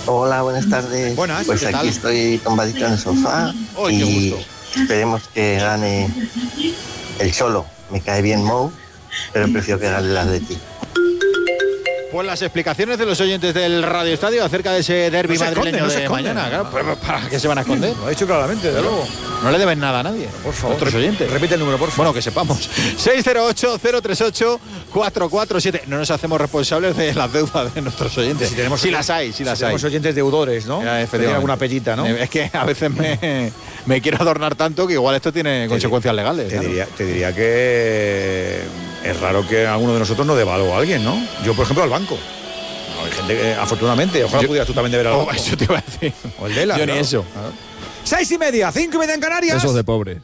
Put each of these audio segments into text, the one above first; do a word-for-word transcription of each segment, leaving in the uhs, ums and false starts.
Hola, buenas tardes. Buenas, pues ¿qué aquí tal? estoy tumbadito en el sofá. ¡Oh, y qué gusto! Esperemos que gane el Cholo. Me cae bien Mou, pero prefiero que gane el Atleti. Pues las explicaciones de los oyentes del Radio Estadio acerca de ese derbi No se madrileño esconde, no se de esconde. mañana. Claro, pues, ¿para qué se van a esconder? Lo ha dicho claramente, de luego. No le deben nada a nadie. Por favor. Otros oyentes. Repite el número, por favor. Bueno, que sepamos. seis cero ocho, cero tres ocho, cuatro cuatro siete. No nos hacemos responsables de las deudas de nuestros oyentes. Si tenemos si las hay, si las si hay. tenemos oyentes deudores, ¿no? Ya, Que tienen alguna pellita, ¿no? Es que a veces me, me quiero adornar tanto que igual esto tiene Te consecuencias di- legales. Te claro. diría, te diría que es raro que alguno de nosotros no deba algo a alguien, ¿no? Yo, por ejemplo, al banco. No, hay gente que, afortunadamente, ojalá Yo- pudieras tú también deber al Oh, banco. eso te iba a decir. O el de la, Yo ni claro. eso. Claro. Seis y media, cinco y media en Canarias. Esos de pobre.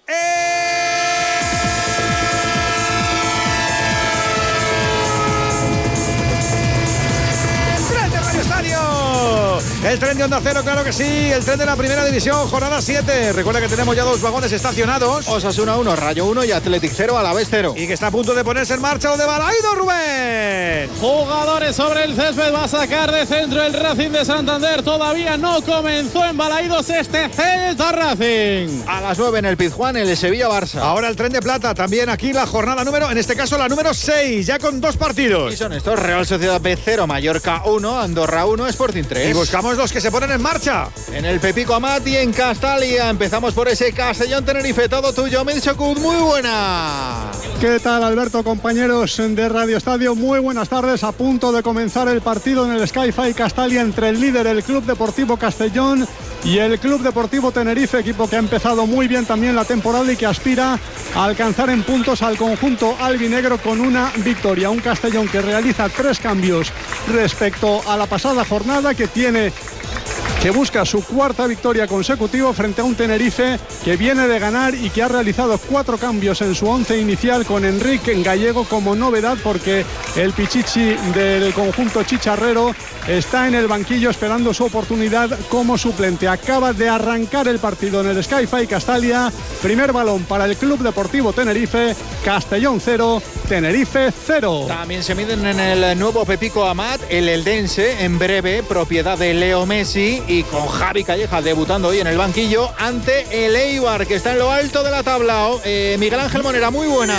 ¡Tren de Radio Estadio! El tren de Onda Cero, claro que sí. El tren de la Primera División, jornada siete. Recuerda que tenemos ya dos vagones estacionados. Osasuna uno, Rayo uno y Athletic cero, Alavés cero. Y que está a punto de ponerse en marcha lo de Balaido, Rubén. Jugadores sobre el césped, va a sacar de centro el Racing de Santander. Todavía no comenzó en Balaidos este Celta Racing. A las nueve en el Pizjuán, el Sevilla-Barça. Ahora el tren de plata, también aquí la jornada número, en este caso la número seis, ya con dos Y partidos. son estos: Real Sociedad B cero, Mallorca uno, Andorra uno, Sporting tres. Y buscamos los que se ponen en marcha. En el Pepico Amat y en Castalia. Empezamos por ese Castellón Tenerife. Todo tuyo, Milchocud. Muy buena. ¿Qué tal, Alberto, compañeros de Radio Estadio? Muy buenas tardes. A punto de comenzar el partido en el Sky-Fi Castalia entre el líder, el Club Deportivo Castellón, y el Club Deportivo Tenerife, equipo que ha empezado muy bien también la temporada y que aspira a alcanzar en puntos al conjunto albinegro con una victoria. Un Castellón que realiza tres cambios respecto a la pasada jornada, que tiene... que busca su cuarta victoria consecutiva frente a un Tenerife que viene de ganar y que ha realizado cuatro cambios en su once inicial, con Enrique Gallego como novedad, porque el Pichichi del conjunto chicharrero está en el banquillo esperando su oportunidad como suplente. Acaba de arrancar el partido en el Sky-Fi Castalia. Primer balón para el Club Deportivo Tenerife. Castellón cero, Tenerife cero. También se miden en el nuevo Pepico Amat, el Eldense, en breve, propiedad de Leo Messi, y con Javi Calleja debutando hoy en el banquillo ante el Eibar, que está en lo alto de la tabla. Eh, Miguel Ángel Monera, muy buena.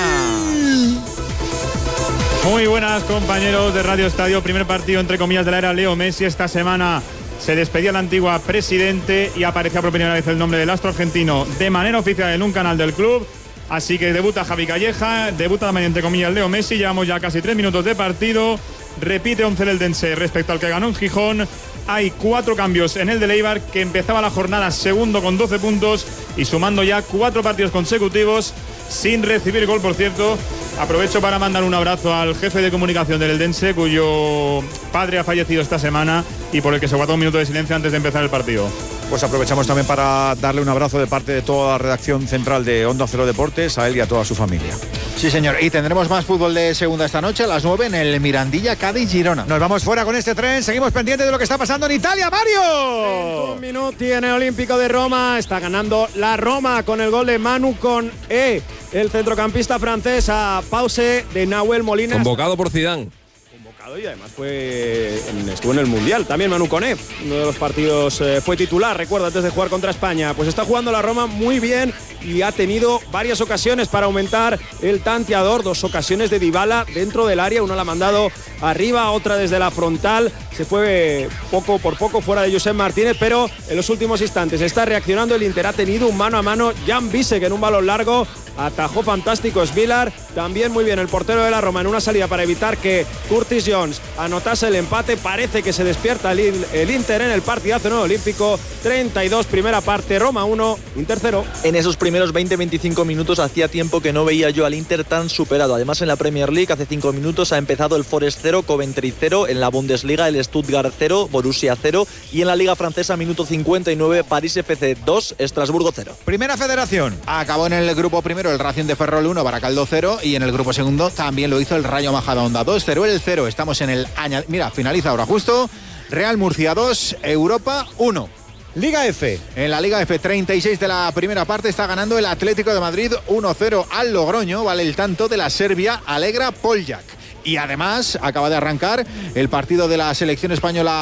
Muy buenas, compañeros de Radio Estadio. Primer partido, entre comillas, de la era Leo Messi. Esta semana se despedía la antigua presidente y aparecía por primera vez el nombre del astro argentino de manera oficial en un canal del club. Así que debuta Javi Calleja, debuta también, entre comillas, Leo Messi. Llevamos ya casi tres minutos de partido. Repite once el Eldense respecto al que ganó en Gijón. Hay cuatro cambios en el de Eibar, que empezaba la jornada segundo con doce puntos y sumando ya cuatro partidos consecutivos sin recibir gol, por cierto. Aprovecho para mandar un abrazo al jefe de comunicación del Eldense, cuyo padre ha fallecido esta semana y por el que se guarda un minuto de silencio antes de empezar el partido. Pues aprovechamos también para darle un abrazo de parte de toda la redacción central de Onda Cero Deportes, a él y a toda su familia. Sí, señor. Y tendremos más fútbol de segunda esta noche a las nueve en el Mirandilla, Cádiz, Girona. Nos vamos fuera con este tren, seguimos pendientes de lo que está pasando en Italia, Mario. Un minuto tiene Olímpico de Roma, está ganando la Roma con el gol de Manu con E, el centrocampista francés, a pause de Nahuel Molina. Convocado por Zidane. Y además fue en, estuvo en el Mundial también Manu Koné, uno de los partidos eh, fue titular, recuerdo, antes de jugar contra España. Pues está jugando la Roma muy bien y ha tenido varias ocasiones para aumentar el tanteador, dos ocasiones de Dybala dentro del área, una la ha mandado arriba, otra desde la frontal, se fue poco por poco fuera de Josep Martínez, pero en los últimos instantes está reaccionando el Inter. Ha tenido un mano a mano Jan Bisek en un balón largo, atajó fantástico Svilar, también muy bien el portero de la Roma en una salida para evitar que Curtis Jones anotase el empate. Parece que se despierta el, el Inter en el partidazo en el Olímpico. treinta y dos primera parte, Roma uno, Inter cero. En esos primeros veinte a veinticinco minutos hacía tiempo que no veía yo al Inter tan superado. Además, en la Premier League hace cinco minutos ha empezado el Forest cero, Coventry cero, en la Bundesliga el Stuttgart cero, Borussia cero, y en la Liga Francesa minuto cincuenta y nueve París F C dos, Estrasburgo cero. Primera Federación. Acabó en el grupo primero el Racing de Ferrol uno, Baracaldo cero, y en el grupo segundo también lo hizo el Rayo Majadahonda dos cero, el cero. Estamos en el año, mira, finaliza ahora justo. Real Murcia dos, Europa uno. Liga F. En la Liga F, treinta y seis de la primera parte, está ganando el Atlético de Madrid uno cero al Logroño. Vale el tanto de la Serbia Alegra Poljak. Y además acaba de arrancar el partido de la selección española